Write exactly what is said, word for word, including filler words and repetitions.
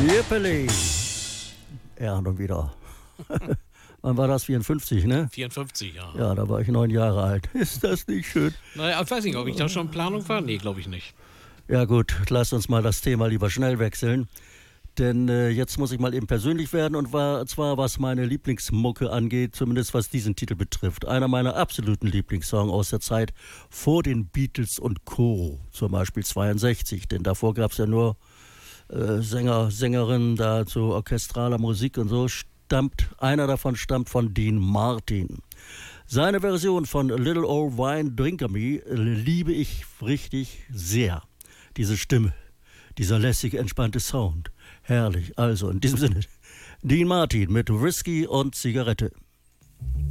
Jippeli. Ja, nun wieder. Wann war das? vierundfünfzig, ne? vierundfünfzig, ja. Ja, da war ich neun Jahre alt. Ist das nicht schön? Naja, ich weiß nicht, ob ich da schon in Planung war. Nee, glaube ich nicht. Ja gut, lass uns mal das Thema lieber schnell wechseln. Denn äh, jetzt muss ich mal eben persönlich werden und war, zwar was meine Lieblingsmucke angeht, zumindest was diesen Titel betrifft. Einer meiner absoluten Lieblingssongs aus der Zeit vor den Beatles und Co. Zum Beispiel zweiundsechzig, denn davor gab es ja nur äh, Sänger, Sängerinnen da zu orchestraler Musik und so. Stammt, einer davon stammt von Dean Martin. Seine Version von Little Old Wine Drinker Me liebe ich richtig sehr. Diese Stimme, dieser lässig entspannte Sound. Herrlich. Also in diesem Sinne, Dean Martin mit Whisky und Zigarette.